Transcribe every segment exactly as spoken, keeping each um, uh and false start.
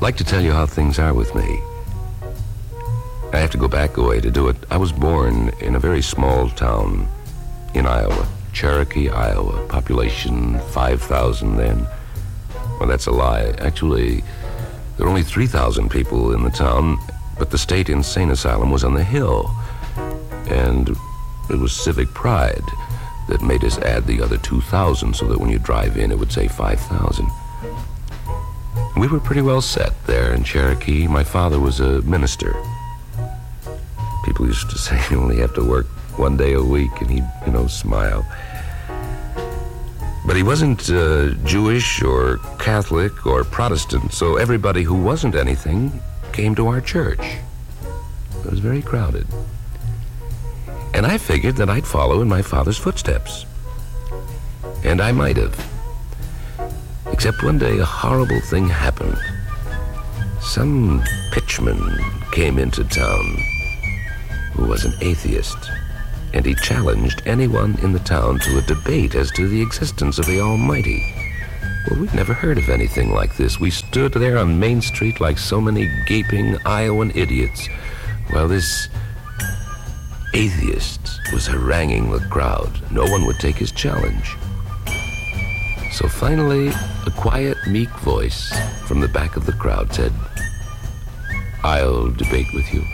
like to tell you how things are with me. I have to go back a way to do it. I was born in a very small town in Iowa, Cherokee, Iowa. Population five thousand then. Well, that's a lie. Actually, there were only three thousand people in the town, but the state insane asylum was on the hill. And it was civic pride that made us add the other two thousand so that when you drive in, it would say five thousand. We were pretty well set there in Cherokee. My father was a minister. People used to say you only have to work one day a week, and he'd, you know, smile. But he wasn't uh, Jewish or Catholic or Protestant, so everybody who wasn't anything came to our church. It was very crowded. And I figured that I'd follow in my father's footsteps. And I might have. Except one day a horrible thing happened. Some pitchman came into town who was an atheist, and he challenged anyone in the town to a debate as to the existence of the Almighty. Well, we'd never heard of anything like this. We stood there on Main Street like so many gaping Iowan idiots, while this atheist was haranguing the crowd. No one would take his challenge. So finally, a quiet, meek voice from the back of the crowd said, "I'll debate with you."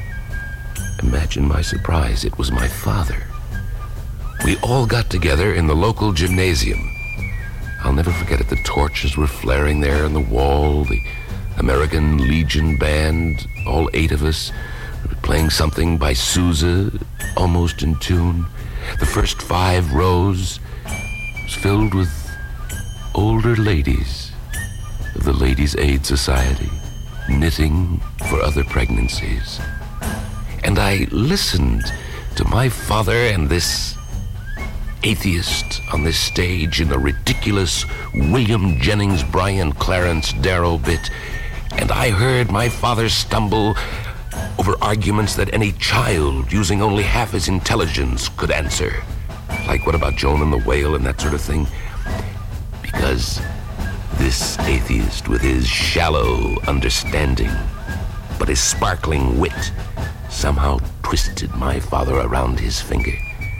Imagine my surprise. It was my father. We all got together in the local gymnasium. I'll never forget it. The torches were flaring there on the wall. The American Legion band, all eight of us, playing something by Sousa, almost in tune. The first five rows was filled with older ladies of the Ladies' Aid Society, knitting for other pregnancies. And I listened to my father and this atheist on this stage in the ridiculous William Jennings Bryan Clarence Darrow bit, and I heard my father stumble over arguments that any child using only half his intelligence could answer. Like, what about Joan and the whale and that sort of thing? Because this atheist, with his shallow understanding, but his sparkling wit, somehow twisted my father around his finger.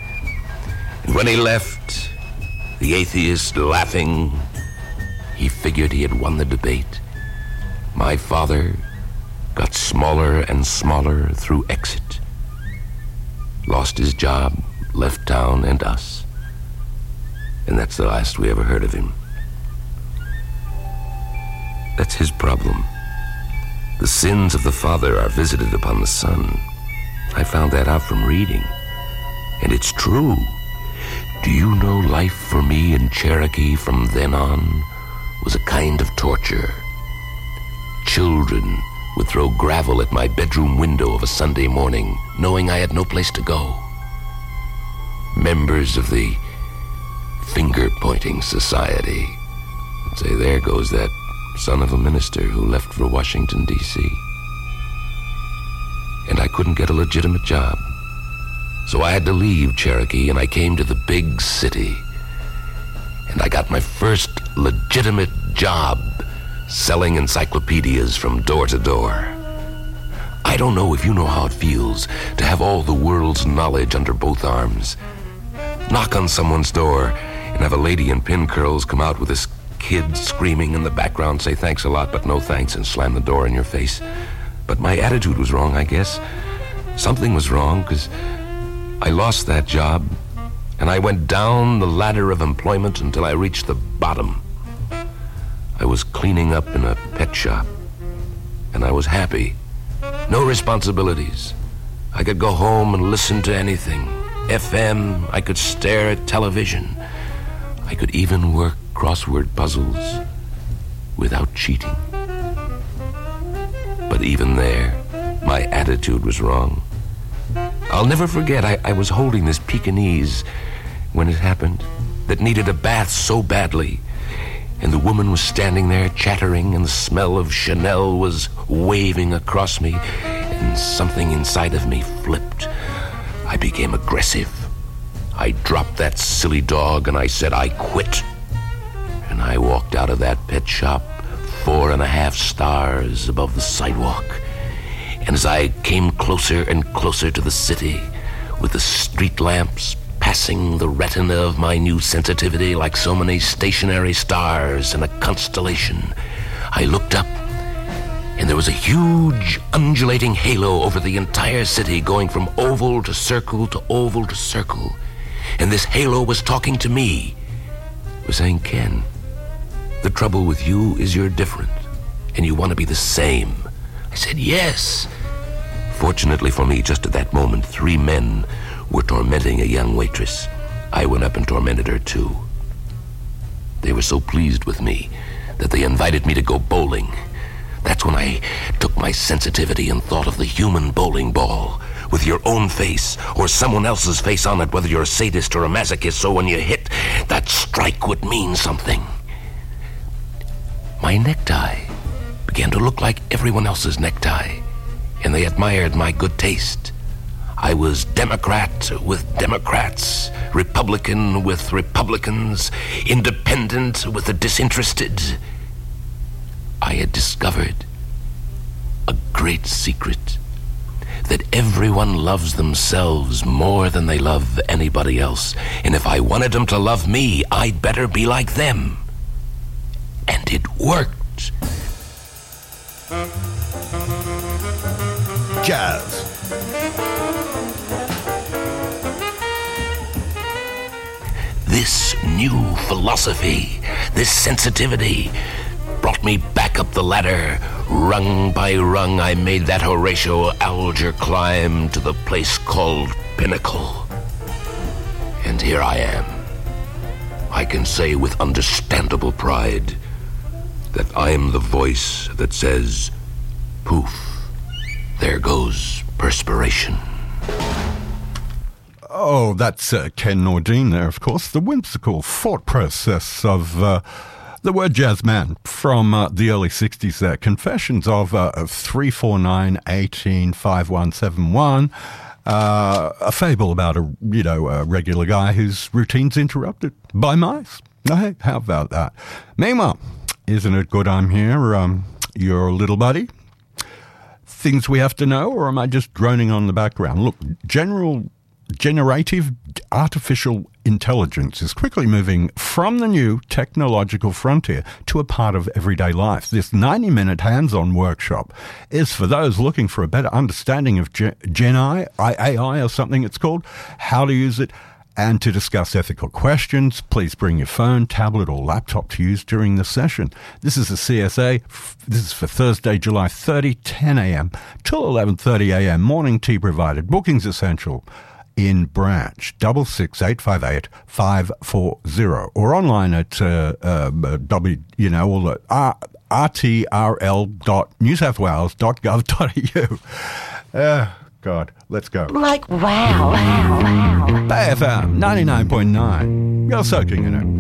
And when he left, the atheist laughing, he figured he had won the debate. My father got smaller and smaller through exit, lost his job, left town and us. And that's the last we ever heard of him. That's his problem. The sins of the father are visited upon the son. I found that out from reading. And it's true. Do you know life for me in Cherokee from then on was a kind of torture? Children would throw gravel at my bedroom window of a Sunday morning, knowing I had no place to go. Members of the finger-pointing society would say, "There goes that son of a minister who left for Washington, D C" And I couldn't get a legitimate job. So I had to leave Cherokee, and I came to the big city. And I got my first legitimate job selling encyclopedias from door to door. I don't know if you know how it feels to have all the world's knowledge under both arms. Knock on someone's door and have a lady in pin curls come out with this kid screaming in the background, say thanks a lot, but no thanks, and slam the door in your face. But my attitude was wrong, I guess. Something was wrong, because I lost that job, and I went down the ladder of employment until I reached the bottom. I was cleaning up in a pet shop, and I was happy. No responsibilities. I could go home and listen to anything. F M, I could stare at television. I could even work crossword puzzles without cheating. But even there, my attitude was wrong. I'll never forget, I, I was holding this Pekingese when it happened that needed a bath so badly. And the woman was standing there chattering, and the smell of Chanel was waving across me, and something inside of me flipped. I became aggressive. I dropped that silly dog, and I said, "I quit." And I walked out of that pet shop four and a half stars above the sidewalk. And as I came closer and closer to the city, with the street lamps passing the retina of my new sensitivity like so many stationary stars in a constellation, I looked up, and there was a huge undulating halo over the entire city, going from oval to circle to oval to circle. And this halo was talking to me. It was saying, Ken, the trouble with you is you're different, and you want to be the same. I said, yes. Fortunately for me, just at that moment, three men were tormenting a young waitress. I went up and tormented her too. They were so pleased with me that they invited me to go bowling. That's when I took my sensitivity and thought of the human bowling ball, with your own face or someone else's face on it, whether you're a sadist or a masochist, so when you hit, that strike would mean something. My necktie began to look like everyone else's necktie, and they admired my good taste. I was Democrat with Democrats, Republican with Republicans, independent with the disinterested. I had discovered a great secret, that everyone loves themselves more than they love anybody else. And if I wanted them to love me, I'd better be like them. And it worked. Jazz. This new philosophy, this sensitivity, brought me back up the ladder. Rung by rung, I made that Horatio Alger climb to the place called Pinnacle. And here I am. I can say with understandable pride that I am the voice that says, poof, there goes perspiration. Oh, that's uh, Ken Nordine there, of course, the whimsical thought process of uh, the word jazz man from uh, the early sixties there. Confessions of, uh, of three four nine, one eight, five one seven one. Uh, a fable about a, you know, a regular guy whose routine's interrupted by mice. Hey, how about that? Meanwhile, isn't it good I'm here, um, your little buddy? Things we have to know, or am I just droning on the background? Look, general generative artificial intelligence is quickly moving from the new technological frontier to a part of everyday life. This ninety-minute hands-on workshop is for those looking for a better understanding of Gen A I or something it's called, how to use it, and to discuss ethical questions. Please bring your phone, tablet, or laptop to use during the session. This is a C S A. This is for Thursday, July thirtieth, ten a.m. till eleven thirty a.m. Morning tea provided. Bookings essential. In branch, double six eight five eight five four zero, or online at uh, uh, w, you know, all the r, rtrl dot new south wales dot gov dot a u. Uh, God, let's go. Like wow, wow, wow. Bay F M ninety nine point nine. You're soaking in it.